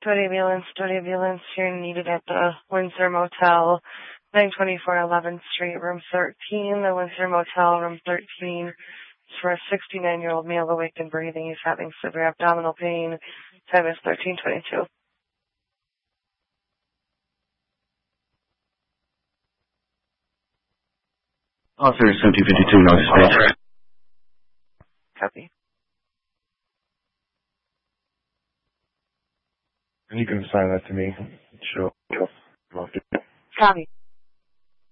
Duty ambulance, you're needed at the Windsor Motel, 924 11th Street, room 13. The Windsor Motel, room 13. It's for a 69-year-old male awake and breathing. He's having severe abdominal pain. Time is 13:22. Officer 1752, North Space. Copy. And you can assign that to me. Sure. Copy.